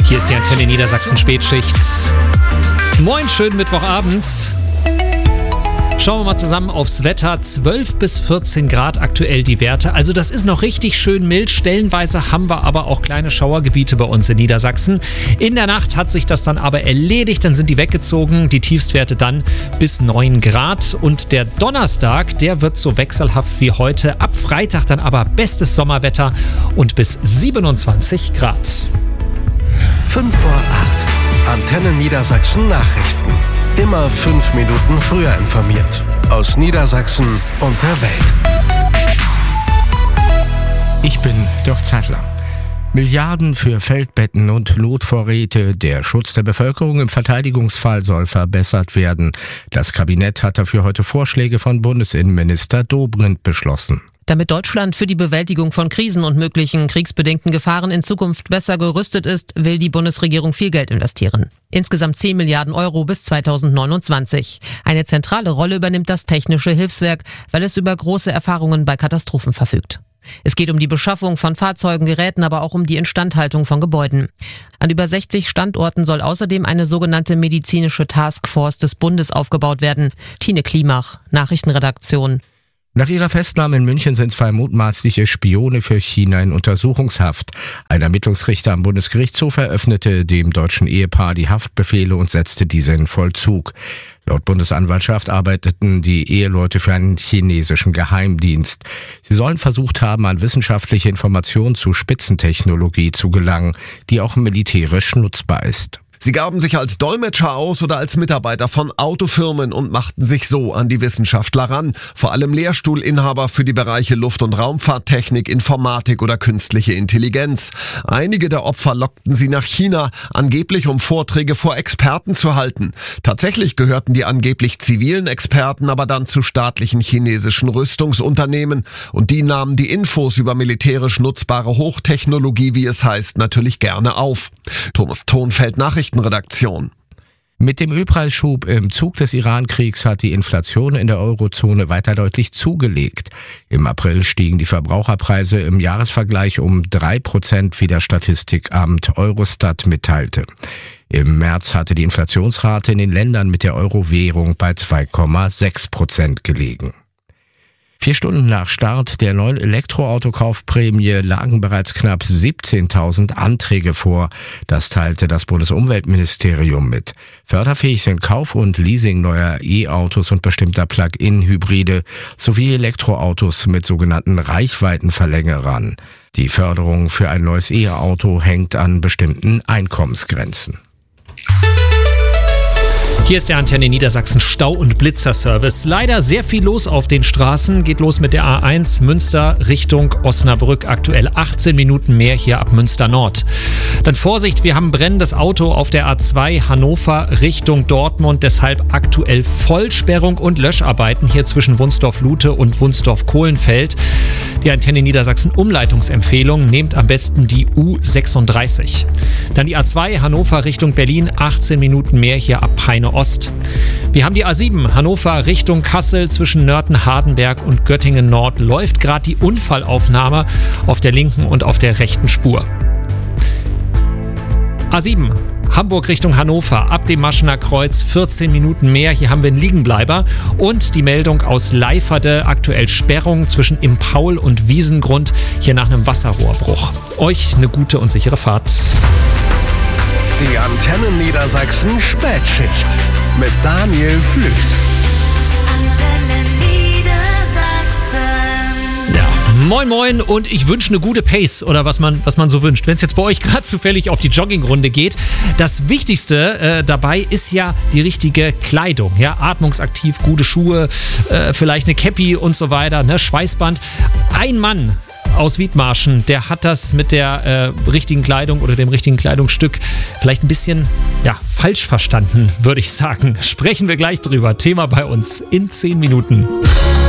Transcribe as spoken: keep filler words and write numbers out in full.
Hier ist die Antenne Niedersachsen Spätschicht. Moin, schönen Mittwochabend. Schauen wir mal zusammen aufs Wetter. zwölf bis vierzehn Grad aktuell die Werte. Also das ist noch richtig schön mild. Stellenweise haben wir aber auch kleine Schauergebiete bei uns in Niedersachsen. In der Nacht hat sich das dann aber erledigt. Dann sind die weggezogen. Die Tiefstwerte dann bis neun Grad. Und der Donnerstag, der wird so wechselhaft wie heute. Ab Freitag dann aber bestes Sommerwetter und bis siebenundzwanzig Grad. fünf vor acht. Antenne Niedersachsen Nachrichten. Immer fünf Minuten früher informiert. Aus Niedersachsen und der Welt. Ich bin Dirk Zeitler. Milliarden für Feldbetten und Notvorräte. Der Schutz der Bevölkerung im Verteidigungsfall soll verbessert werden. Das Kabinett hat dafür heute Vorschläge von Bundesinnenminister Dobrindt beschlossen. Damit Deutschland für die Bewältigung von Krisen und möglichen kriegsbedingten Gefahren in Zukunft besser gerüstet ist, will die Bundesregierung viel Geld investieren. Insgesamt zehn Milliarden Euro bis zweitausendneunundzwanzig. Eine zentrale Rolle übernimmt das Technische Hilfswerk, weil es über große Erfahrungen bei Katastrophen verfügt. Es geht um die Beschaffung von Fahrzeugen, Geräten, aber auch um die Instandhaltung von Gebäuden. An über sechzig Standorten soll außerdem eine sogenannte medizinische Taskforce des Bundes aufgebaut werden. Tine Klimach, Nachrichtenredaktion. Nach ihrer Festnahme in München sind zwei mutmaßliche Spione für China in Untersuchungshaft. Ein Ermittlungsrichter am Bundesgerichtshof eröffnete dem deutschen Ehepaar die Haftbefehle und setzte diese in Vollzug. Laut Bundesanwaltschaft arbeiteten die Eheleute für einen chinesischen Geheimdienst. Sie sollen versucht haben, an wissenschaftliche Informationen zu Spitzentechnologie zu gelangen, die auch militärisch nutzbar ist. Sie gaben sich als Dolmetscher aus oder als Mitarbeiter von Autofirmen und machten sich so an die Wissenschaftler ran. Vor allem Lehrstuhlinhaber für die Bereiche Luft- und Raumfahrttechnik, Informatik oder künstliche Intelligenz. Einige der Opfer lockten sie nach China, angeblich um Vorträge vor Experten zu halten. Tatsächlich gehörten die angeblich zivilen Experten aber dann zu staatlichen chinesischen Rüstungsunternehmen. Und die nahmen die Infos über militärisch nutzbare Hochtechnologie, wie es heißt, natürlich gerne auf. Thomas Thonfeld, Nachrichten Redaktion. Mit dem Ölpreisschub im Zug des Iran-Kriegs hat die Inflation in der Eurozone weiter deutlich zugelegt. Im April stiegen die Verbraucherpreise im Jahresvergleich um drei Prozent, wie das Statistikamt Eurostat mitteilte. Im März hatte die Inflationsrate in den Ländern mit der Euro-Währung bei zwei Komma sechs Prozent gelegen. Vier Stunden nach Start der neuen Elektroautokaufprämie lagen bereits knapp siebzehntausend Anträge vor. Das teilte das Bundesumweltministerium mit. Förderfähig sind Kauf und Leasing neuer E-Autos und bestimmter Plug-in-Hybride sowie Elektroautos mit sogenannten Reichweitenverlängerern. Die Förderung für ein neues E-Auto hängt an bestimmten Einkommensgrenzen. Hier ist der Antenne Niedersachsen Stau- und Blitzerservice. Leider sehr viel los auf den Straßen. Geht los mit der A eins Münster Richtung Osnabrück. Aktuell achtzehn Minuten mehr hier ab Münster Nord. Dann Vorsicht, wir haben ein brennendes Auto auf der A zwei Hannover Richtung Dortmund. Deshalb aktuell Vollsperrung und Löscharbeiten hier zwischen Wunsdorf-Lute und Wunsdorf-Kohlenfeld. Die Antenne Niedersachsen Umleitungsempfehlung, nehmt am besten die U sechsunddreißig. Dann die A zwei Hannover Richtung Berlin. achtzehn Minuten mehr hier ab Peine Ost. Wir haben die A sieben Hannover Richtung Kassel zwischen Nörten-Hardenberg und Göttingen Nord. Läuft gerade die Unfallaufnahme auf der linken und auf der rechten Spur. A sieben Hamburg Richtung Hannover, ab dem Maschener Kreuz vierzehn Minuten mehr. Hier haben wir einen Liegenbleiber. Und die Meldung aus Leiferde, aktuell Sperrung zwischen Im Paul und Wiesengrund, hier nach einem Wasserrohrbruch. Euch eine gute und sichere Fahrt. Die Antenne Niedersachsen Spätschicht mit Daniel Flüß. Moin Moin und ich wünsche eine gute Pace oder was man, was man so wünscht. Wenn es jetzt bei euch gerade zufällig auf die Joggingrunde geht. Das Wichtigste äh, dabei ist ja die richtige Kleidung. Ja? Atmungsaktiv, gute Schuhe, äh, vielleicht eine Cappy und so weiter, ne? Schweißband. Ein Mann aus Wiedmarschen, der hat das mit der äh, richtigen Kleidung oder dem richtigen Kleidungsstück vielleicht ein bisschen ja, falsch verstanden, würde ich sagen. Sprechen wir gleich drüber. Thema bei uns in zehn Minuten.